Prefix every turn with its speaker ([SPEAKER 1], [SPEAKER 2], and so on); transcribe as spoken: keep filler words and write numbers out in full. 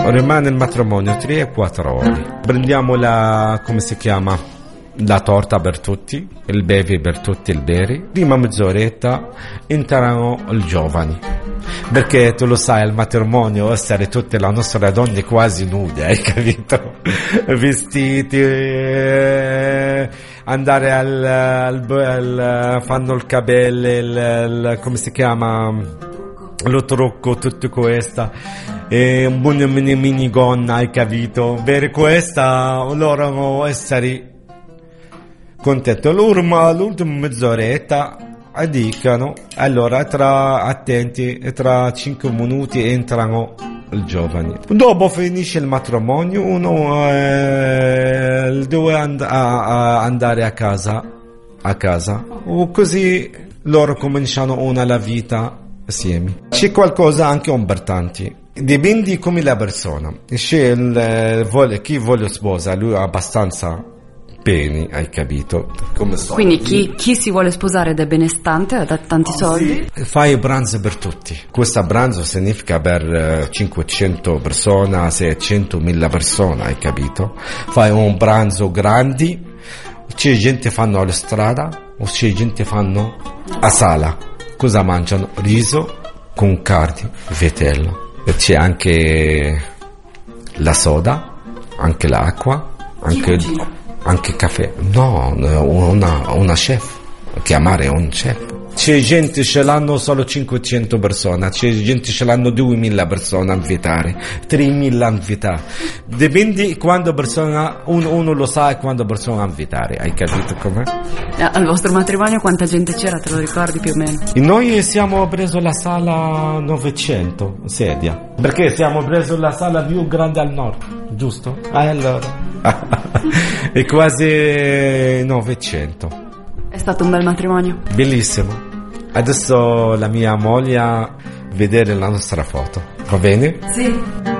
[SPEAKER 1] rimane il matrimonio tre o quattro ore. Prendiamo la, come si chiama? La torta per tutti, il bevi per tutti, il bere. Prima mezz'oretta entrano i giovani, perché tu lo sai, al matrimonio essere tutte le nostre donne quasi nude, hai capito? Vestiti, eh, andare al, al, al fanno il cabello, il, il, come si chiama? Lo trucco, tutto questo, e un buon mini minigonna, hai capito? Per questa loro essere contento. Loro, ma l'ultima mezz'oretta dicono, allora tra attenti, tra cinque minuti entrano i giovani. Dopo finisce il matrimonio, uno eh, deve and- a- a andare a casa, a casa, o così loro cominciano una la vita assieme. C'è qualcosa anche importante. Dipende come la persona. C'è il, vuole, chi vuole sposa, lui ha abbastanza bene, hai capito? Come so.
[SPEAKER 2] Quindi chi, chi si vuole sposare ed è benestante, ha tanti soldi?
[SPEAKER 1] Fai pranzo per tutti. Questo pranzo significa per cinquecento persone, seicentomila persone, hai capito? Fai un pranzo grande, c'è gente fanno alla strada o c'è gente fanno a sala. Cosa mangiano? Riso con carne, vitello. E c'è anche la soda, anche l'acqua, anche, anche caffè. No, una, una chef, chiamare un chef. C'è gente ce l'hanno solo cinquecento persone, c'è gente ce l'hanno duemila persone a invitare, tremila a invitare. Dipende quando persona, uno, uno lo sa e quando persona a invitare, hai capito com'è?
[SPEAKER 2] Al vostro matrimonio quanta gente c'era, te lo ricordi più o meno?
[SPEAKER 1] E noi siamo preso la sala novecento sedia, perché siamo preso la sala più grande al nord, giusto? Ah, allora. È quasi novecento.
[SPEAKER 2] È stato un bel matrimonio?
[SPEAKER 1] Bellissimo. Adesso la mia moglie vedere la nostra foto, va bene?
[SPEAKER 2] Sì.